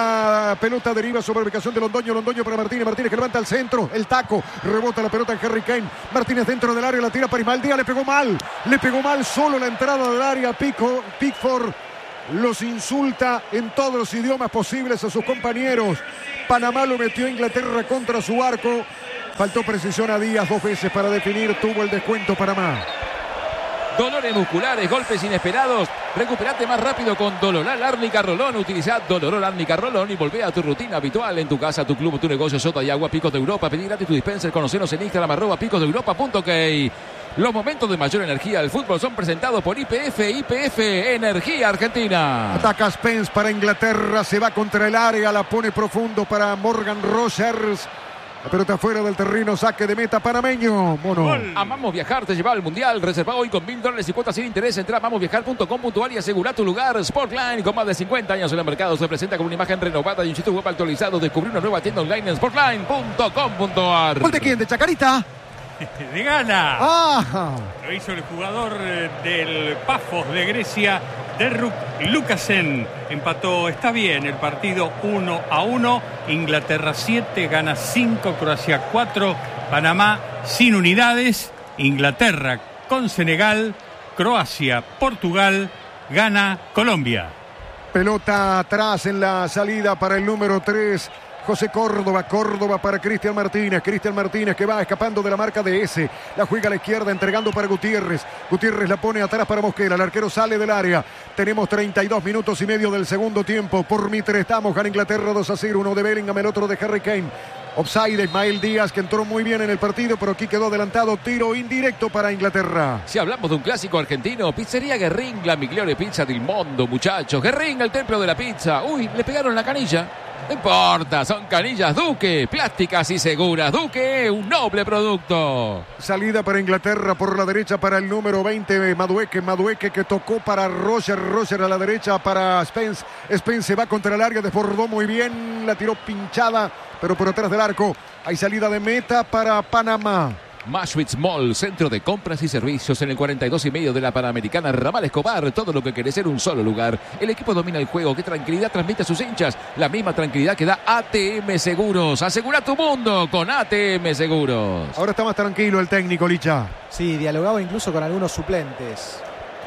La pelota deriva sobre ubicación de Londoño. Londoño para Martínez. Martínez que levanta al centro. El taco. Rebota la pelota en Harry Kane. Martínez dentro del área, la tira para Ismael Díaz. Le pegó mal. Le pegó mal solo la entrada del área. Pickford los insulta en todos los idiomas posibles a sus compañeros. Panamá lo metió a Inglaterra contra su arco. Faltó precisión a Díaz 2 veces para definir. Tuvo el descuento Panamá. Dolores musculares, golpes inesperados. Recuperate más rápido con Dolorol Árnica Rolón. Utiliza Dolorol Árnica Rolón y volvé a tu rutina habitual en tu casa, tu club, tu negocio. Sota y Agua, Picos de Europa. Pedí gratis tu dispenser. Conocenos en Instagram @picosdeeuropa.ok. Los momentos de mayor energía del fútbol son presentados por YPF Energía Argentina. Ataca Spence para Inglaterra, se va contra el área, la pone profundo para Morgan Rogers. La pelota fuera del terreno, saque de meta panameño. Mono. Amamos Viajar, te lleva al Mundial. Reserva hoy con $1.000 y cuotas sin interés. Entra a amamosviajar.com.ar y asegura tu lugar. Sportline, con más de 50 años en el mercado, se presenta con una imagen renovada y un sitio web actualizado. Descubrí una nueva tienda online en sportline.com.ar. ¿Gol de quién? ¿De Chacarita? De Ghana. ¡Ah! Lo hizo el jugador del Pafos de Grecia, Derruk Lukasen. Empató, está bien, el partido 1-1. Inglaterra 7, Ghana 5, Croacia 4. Panamá sin unidades. Inglaterra con Senegal. Croacia, Portugal. Ghana, Colombia. Pelota atrás en la salida para el número 3. José Córdoba para Cristian Martínez que va escapando de la marca de S, la juega a la izquierda entregando para Gutiérrez la pone atrás para Mosquera, el arquero sale del área, tenemos 32 minutos y medio del segundo tiempo, por Mitre estamos, gana Inglaterra 2-0, uno de Bellingham, el otro de Harry Kane, offside Ismael Díaz que entró muy bien en el partido, pero aquí quedó adelantado, tiro indirecto para Inglaterra. Si hablamos de un clásico argentino, Pizzería Guerrín, la migliore pizza del mundo, muchachos. Guerrín, el templo de la pizza. Uy, le pegaron la canilla. No importa, son canillas Duque, plásticas y seguras. Duque, un noble producto. Salida para Inglaterra por la derecha para el número 20, Madueque que tocó para Roger a la derecha para Spence. Spence se va contra el área, desbordó muy bien, la tiró pinchada, pero por atrás del arco. Hay salida de meta para Panamá. Mashwitz Mall, centro de compras y servicios en el 42,5 de la Panamericana, Ramal Escobar, todo lo que querés en un solo lugar. El equipo domina el juego, qué tranquilidad transmite a sus hinchas, la misma tranquilidad que da ATM Seguros. Asegura tu mundo con ATM Seguros. Ahora está más tranquilo el técnico, Licha. Sí, dialogaba incluso con algunos suplentes.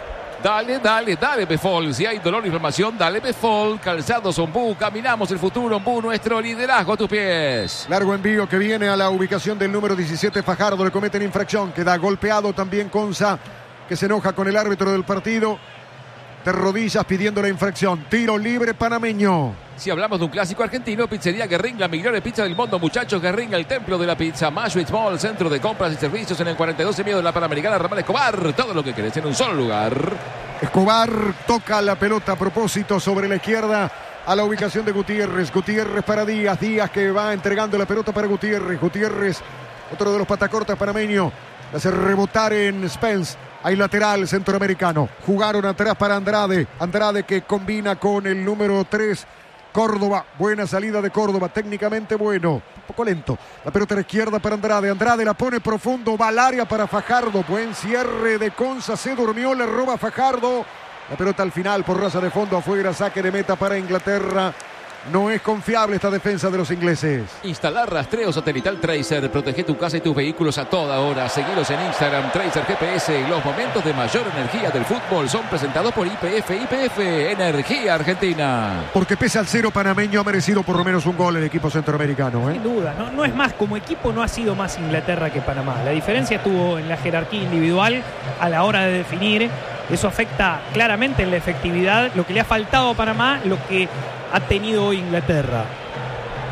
Dale, Befol. Si hay dolor o inflamación, dale Befol. Calzados Ombú, caminamos el futuro, Ombú, nuestro liderazgo a tus pies. Largo envío que viene a la ubicación del número 17, Fajardo, le cometen infracción. Queda golpeado también Conza, que se enoja con el árbitro del partido. De rodillas pidiendo la infracción. Tiro libre panameño. Si hablamos de un clásico argentino, Pizzería Guerrín, la migliore pizza del mundo, muchachos. Guerrín, el templo de la pizza. Mashwitz Mall, centro de compras y servicios en el 42,5 de la Panamericana, Ramal Escobar. Todo lo que querés en un solo lugar. Escobar toca la pelota a propósito sobre la izquierda a la ubicación de Gutiérrez. Gutiérrez para Díaz. Díaz que va entregando la pelota para Gutiérrez. Gutiérrez, otro de los patacortas panameño. Hace rebotar en Spence. Hay lateral centroamericano. Jugaron atrás para Andrade. Andrade que combina con el número 3. Córdoba. Buena salida de Córdoba. Técnicamente bueno. Un poco lento. La pelota a la izquierda para Andrade. Andrade la pone profundo. Va al área para Fajardo. Buen cierre de Conza. Se durmió. Le roba Fajardo. La pelota al final por raza de fondo afuera. Saque de meta para Inglaterra. No es confiable esta defensa de los ingleses. Instalar rastreo satelital Tracer. Protege tu casa y tus vehículos a toda hora. Seguilos en Instagram, Tracer GPS. Los momentos de mayor energía del fútbol son presentados por YPF Energía Argentina. Porque pese al cero panameño ha merecido por lo menos un gol el equipo centroamericano. Sin duda, no es más, como equipo no ha sido más Inglaterra que Panamá. La diferencia estuvo en la jerarquía individual a la hora de definir. Eso afecta claramente en la efectividad. Lo que le ha faltado a Panamá, lo que ha tenido hoy Inglaterra.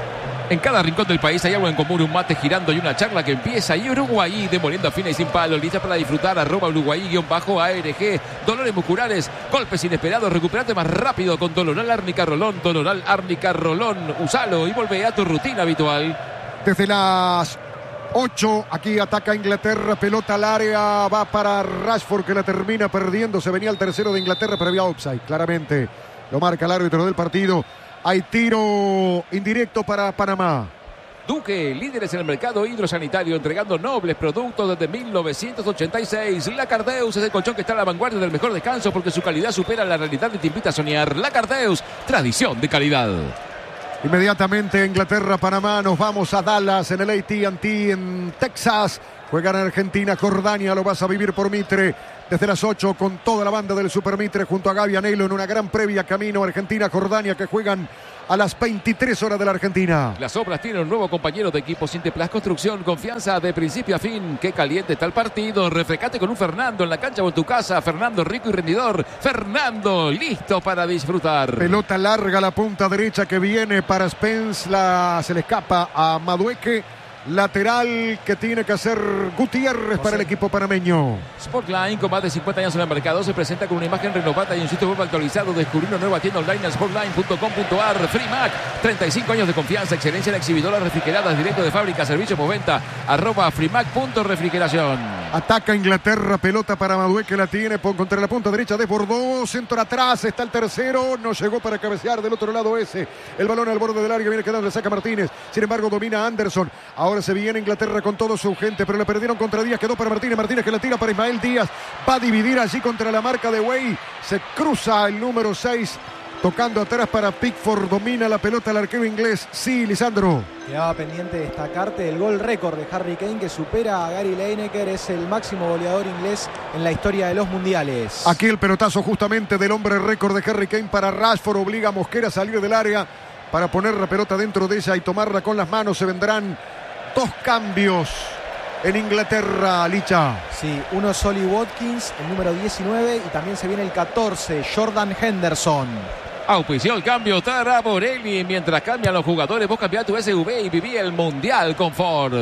En cada rincón del país hay algo en común, un mate girando y una charla que empieza. Y Uruguay demoliendo a fina y sin palo, lista para disfrutar, @Uruguay_ARG. Dolores musculares, golpes inesperados, recuperate más rápido con Doloral Árnica Rolón. Doloral Árnica Rolón, usalo y volvé a tu rutina habitual. Desde las 8, aquí ataca Inglaterra, pelota al área, va para Rashford que la termina perdiendo, se venía el tercero de Inglaterra, pero había offside, claramente lo marca el árbitro del partido. Hay tiro indirecto para Panamá. Duque, líderes en el mercado hidrosanitario, entregando nobles productos desde 1986. La Cardeus es el colchón que está a la vanguardia del mejor descanso porque su calidad supera la realidad y te invita a soñar. La Cardeus, tradición de calidad. Inmediatamente Inglaterra, Panamá, nos vamos a Dallas en el AT&T en Texas. Juegan en Argentina, Jordania, lo vas a vivir por Mitre. Desde las 8 con toda la banda del Super Mitre junto a Gaby Anelo en una gran previa camino Argentina-Jordania que juegan a las 23 horas de la Argentina. Las obras tienen un nuevo compañero de equipo, Sinteplas Construcción, confianza de principio a fin. Qué caliente está el partido, refrescate con un Fernando en la cancha o en tu casa. Fernando rico y rendidor, Fernando listo para disfrutar. Pelota larga a la punta derecha que viene para Spence, se le escapa a Madueque. Lateral que tiene que hacer Gutiérrez para el equipo panameño. Sportline, con más de 50 años en el mercado, se presenta con una imagen renovada y un sitio web actualizado. Descubrir una nueva tienda online en sportline.com.ar. Freemac, 35 años de confianza, excelencia en exhibidoras refrigeradas, directo de fábrica, servicio postventa, @freemac.refrigeración. Ataca Inglaterra, pelota para Madueque, la tiene contra la punta derecha, desbordó, centro atrás, está el tercero, no llegó para cabecear del otro lado ese. El balón al borde del área, viene quedando, le saca Martínez, sin embargo domina Anderson. Ahora se viene Inglaterra con todo su gente, pero le perdieron contra Díaz, quedó para Martínez, Martínez que la tira para Ismael Díaz, va a dividir allí contra la marca de Way, se cruza el número 6, tocando atrás para Pickford, domina la pelota el arquero inglés. Sí, Lisandro. Quedaba pendiente destacarte el gol récord de Harry Kane que supera a Gary Lineker, es el máximo goleador inglés en la historia de los mundiales. Aquí el pelotazo justamente del hombre récord de Harry Kane para Rashford, obliga a Mosquera a salir del área para poner la pelota dentro de ella y tomarla con las manos. Se vendrán 2 cambios en Inglaterra, Licha. Sí, uno es Oli Watkins, el número 19, y también se viene el 14, Jordan Henderson. Auspició el cambio Tara Borelli. Mientras cambian los jugadores, vos cambiás tu SV y viví el Mundial con Ford.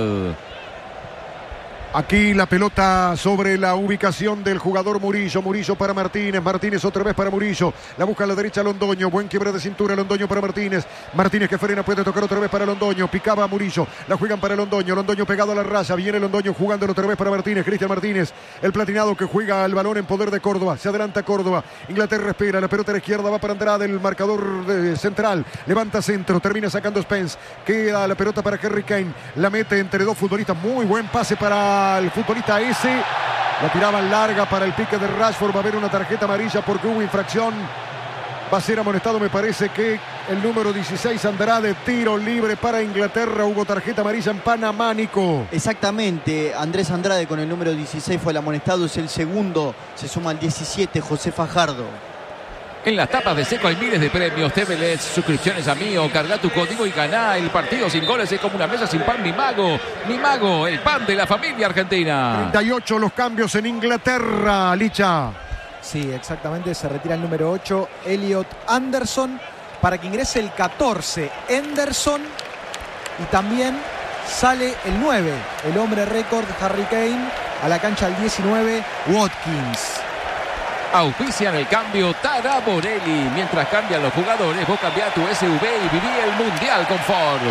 Aquí la pelota sobre la ubicación del jugador Murillo. Murillo para Martínez. Martínez otra vez para Murillo. La busca a la derecha Londoño. Buen quiebre de cintura. Londoño para Martínez. Martínez que frena. Puede tocar otra vez para Londoño. Picaba a Murillo. La juegan para Londoño. Londoño pegado a la raya. Viene Londoño jugándolo otra vez para Martínez. Cristian Martínez. El platinado que juega el balón en poder de Córdoba. Se adelanta Córdoba. Inglaterra espera. La pelota a la izquierda va para Andrade. El marcador central. Levanta centro. Termina sacando Spence. Queda la pelota para Harry Kane. La mete entre 2 futbolistas. Muy buen pase para el futbolista ese, la tiraban larga para el pique de Rashford. Va a haber una tarjeta amarilla porque hubo infracción. Va a ser amonestado, me parece que el número 16 Andrade. Tiro libre para Inglaterra. Hubo tarjeta amarilla en Panamá, Nico. Exactamente, Andrés Andrade con el número 16 fue el amonestado, es el segundo. Se suma al 17 José Fajardo. En las tapas de Seco hay miles de premios. TVLED, suscripciones a Mío, carga tu código y ganá. El partido sin goles es como una mesa sin pan. Mi Mago, el pan de la familia argentina. 38 los cambios en Inglaterra, Licha. Sí, exactamente, se retira el número 8, Elliot Anderson, para que ingrese el 14, Henderson, y también sale el 9, el hombre récord Harry Kane, a la cancha el 19, Watkins. Auspician el cambio Tara Borelli. Mientras cambian los jugadores, vos cambiás tu SV y viví el Mundial con Ford.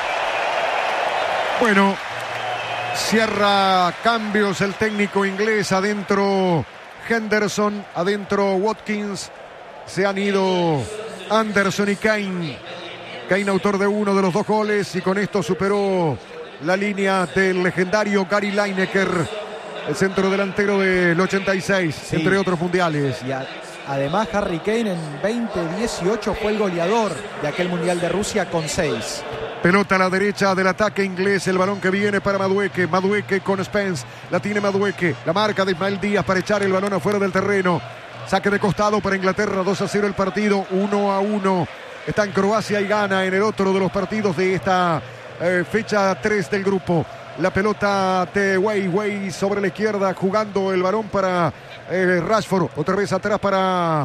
Bueno, cierra cambios el técnico inglés. Adentro Henderson, adentro Watkins. Se han ido Anderson y Kane. Kane autor de uno de los 2 goles y con esto superó la línea del legendario Gary Lineker, el centro delantero del 86, sí, entre otros mundiales. Y además Harry Kane en 2018 fue el goleador de aquel mundial de Rusia con 6. Pelota a la derecha del ataque inglés, el balón que viene para Madueque. Madueque con Spence, la tiene Madueque. La marca de Ismael Díaz para echar el balón afuera del terreno. Saque de costado para Inglaterra, 2-0 el partido, 1-1. Está en Croacia y gana en el otro de los partidos de esta fecha 3 del grupo. La pelota de Way sobre la izquierda, jugando el balón para Rashford. Otra vez atrás para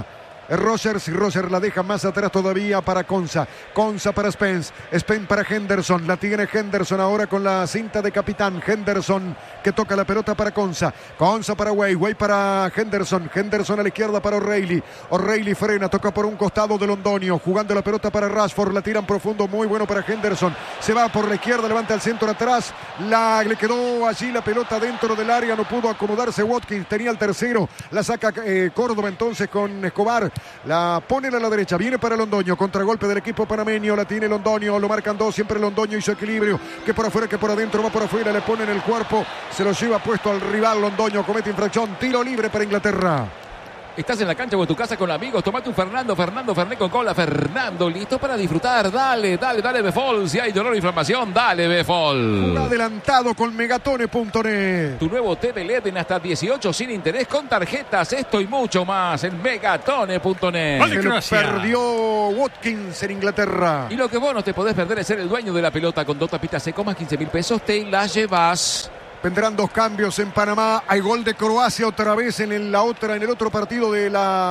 Rogers y Rogers la deja más atrás todavía para Konsa. Konsa para Spence. Spence para Henderson. La tiene Henderson ahora con la cinta de capitán. Henderson que toca la pelota para Konsa. Konsa para Way. Way para Henderson. Henderson a la izquierda para O'Reilly. O'Reilly frena. Toca por un costado de Londoño. Jugando la pelota para Rashford. La tiran profundo. Muy bueno para Henderson. Se va por la izquierda. Levanta el centro atrás. Le quedó allí la pelota dentro del área. No pudo acomodarse Watkins. Tenía el tercero. La saca Córdoba entonces con Escobar. La ponen a la derecha, viene para Londoño, contragolpe del equipo panameño, la tiene Londoño, lo marcan dos, siempre Londoño y su equilibrio, que por afuera, que por adentro, va por afuera, le ponen el cuerpo, se lo lleva puesto al rival. Londoño comete infracción, tiro libre para Inglaterra. Estás en la cancha o en tu casa con amigos, tomate un Fernando Fernet con cola. Fernando, listo para disfrutar. Dale Befol. Si hay dolor o inflamación, dale Befol. Un adelantado con Megatone.net. Tu nuevo té de LED en hasta 18 sin interés con tarjetas. Esto y mucho más en Megatone.net. Se lo perdió Watkins en Inglaterra. Y lo que vos no te podés perder es ser el dueño de la pelota con 2 tapitas secos más 15.000 pesos. Te la llevas. Vendrán 2 cambios en Panamá. Hay gol de Croacia otra vez en el otro partido del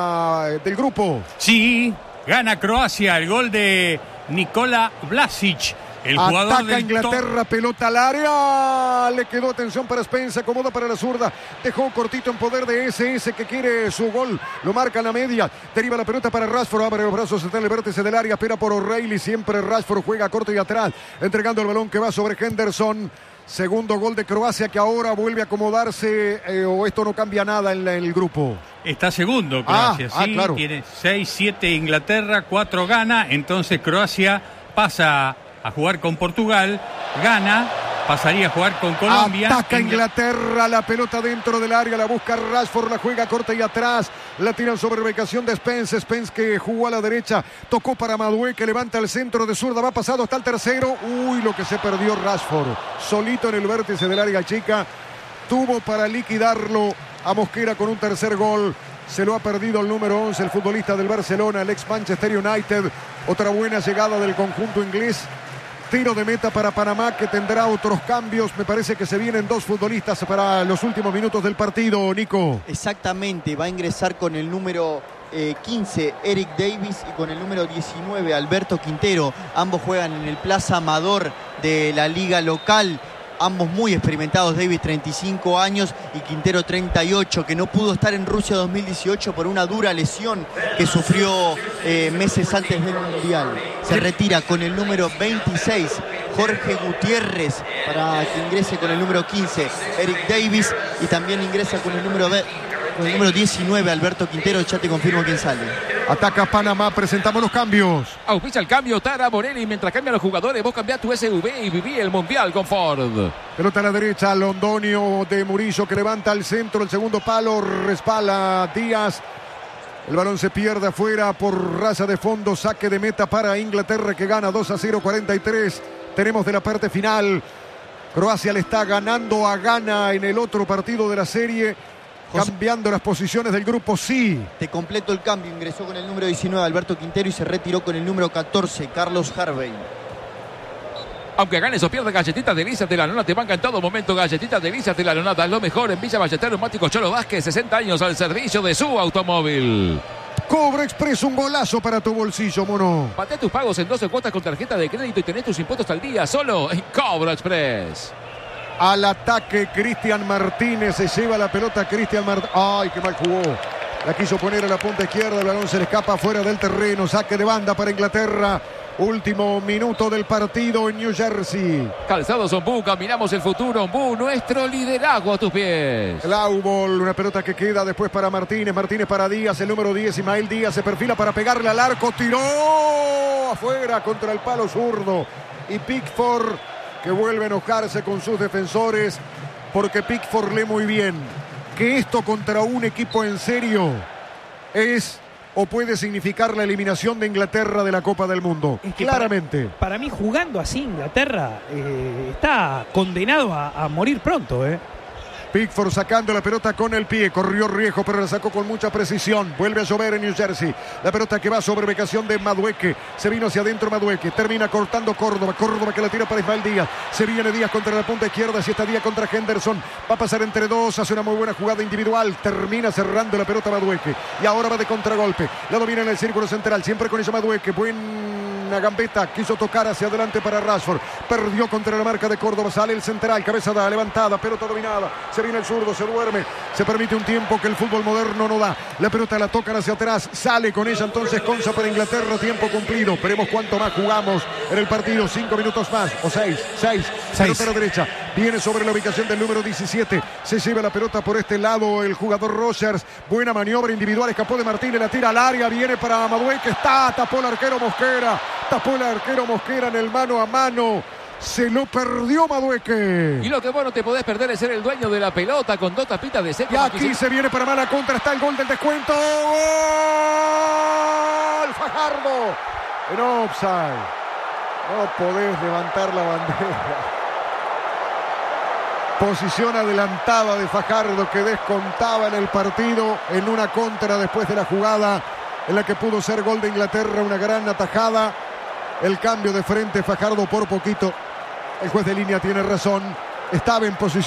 grupo. Sí, gana Croacia. El gol de Nikola Vlasic. El jugador ataca Inglaterra, pelota al área. Le quedó atención para Spence, acomoda para la zurda. Dejó cortito en poder de SS que quiere su gol. Lo marca en la media. Deriva la pelota para Rashford. Abre los brazos, está en el vértice del área. Espera por O'Reilly. Siempre Rashford juega corto y atrás. Entregando el balón que va sobre Henderson. Segundo gol de Croacia que ahora vuelve a acomodarse. O esto no cambia nada en el grupo. Está segundo Croacia, sí. Claro. Tiene 6-7 Inglaterra, 4 gana. Entonces Croacia pasa a jugar con Portugal, gana, pasaría a jugar con Colombia. Ataca Inglaterra, la pelota dentro del área, la busca Rashford, la juega corta y atrás, la tiran sobre ubicación de Spence. Spence que jugó a la derecha, tocó para Madué que levanta el centro de zurda, va pasado hasta el tercero. Uy, lo que se perdió Rashford, solito en el vértice del área chica, tuvo para liquidarlo a Mosquera con un tercer gol. Se lo ha perdido el número 11, el futbolista del Barcelona, el ex Manchester United. Otra buena llegada del conjunto inglés. Tiro de meta para Panamá que tendrá otros cambios. Me parece que se vienen 2 futbolistas para los últimos minutos del partido, Nico. Exactamente, va a ingresar con el número 15 Eric Davis y con el número 19 Alberto Quintero. Ambos juegan en el Plaza Amador de la liga local. Ambos muy experimentados, Davis 35 años y Quintero 38, que no pudo estar en Rusia 2018 por una dura lesión que sufrió meses antes del Mundial. Se retira con el número 26 Jorge Gutiérrez para que ingrese con el número 15 Eric Davis y también ingresa con el número 19 Alberto Quintero. Ya te confirmo quién sale. Ataca Panamá, presentamos los cambios. Auspicia el cambio Tara Morelli. Mientras cambian los jugadores, vos cambiás tu SV y viví el Mundial con Ford. Pelota a la derecha, Londoño de Murillo que levanta al centro, el segundo palo, respala Díaz. El balón se pierde afuera por raza de fondo, saque de meta para Inglaterra que gana 2-0, 43. Tenemos de la parte final. Croacia le está ganando a Ghana en el otro partido de la serie. Cambiando las posiciones del grupo, sí. Te completo el cambio. Ingresó con el número 19 Alberto Quintero y se retiró con el número 14 Carlos Harvey. Aunque ganes o pierdas, Galletitas Delicias de la Nona te banca en todo momento. Galletitas Delicias de la Nona, es lo mejor en Villa Ballester Neumático Cholo Vázquez, 60 años al servicio de su automóvil. Cobro Express, un golazo para tu bolsillo, mono. Patea tus pagos en 12 cuotas con tarjeta de crédito y tenés tus impuestos al día solo en Cobro Express. Al ataque Cristian Martínez, se lleva la pelota Cristian Martínez. Ay, qué mal jugó. La quiso poner a la punta izquierda, el balón se le escapa fuera del terreno, saque de banda para Inglaterra. Último minuto del partido en New Jersey. Calzados Ombú, caminamos el futuro. Ombú, nuestro liderazgo a tus pies. Laubol, una pelota que queda después para Martínez. Martínez para Díaz, el número 10. Ismael Díaz se perfila para pegarle al arco. Tiró afuera contra el palo zurdo. Y Pickford que vuelve a enojarse con sus defensores porque Pickford lee muy bien que esto contra un equipo en serio es o puede significar la eliminación de Inglaterra de la Copa del Mundo. Es que claramente. Para mí, jugando así Inglaterra está condenado a morir pronto. Pickford sacando la pelota con el pie, corrió Riejo pero la sacó con mucha precisión. Vuelve a llover en New Jersey, la pelota que va sobre ubicación de Madueque, se vino hacia adentro Madueque, termina cortando Córdoba que la tira para Ismael Díaz, se viene Díaz contra la punta izquierda, si está Díaz contra Henderson, va a pasar entre dos, hace una muy buena jugada individual, termina cerrando la pelota Madueque y ahora va de contragolpe, la domina en el círculo central, siempre con eso Madueque, buena gambeta, quiso tocar hacia adelante para Rashford, perdió contra la marca de Córdoba, sale el central, cabeza da, levantada, pelota dominada, se viene el zurdo, se duerme, se permite un tiempo que el fútbol moderno no da, la pelota la tocan hacia atrás, sale con ella entonces Konsa para Inglaterra, tiempo cumplido, veremos cuánto más jugamos en el partido, 5 minutos más, o 6, pelota a la derecha, viene sobre la ubicación del número 17, se lleva la pelota por este lado el jugador Rogers, buena maniobra individual, escapó de Martínez, la tira al área, viene para Madueque, tapó el arquero Mosquera en el mano a mano. Se lo perdió Madueque. Y lo que vos no te podés perder es ser el dueño de la pelota con 2 tapitas de seco. Y aquí se viene para mala contra. Está el gol del descuento. ¡Gol! Fajardo. En offside. No podés levantar la bandera. Posición adelantada de Fajardo que descontaba en el partido en una contra después de la jugada en la que pudo ser gol de Inglaterra. Una gran atajada. El cambio de frente, Fajardo por poquito. El juez de línea tiene razón. Estaba en posición.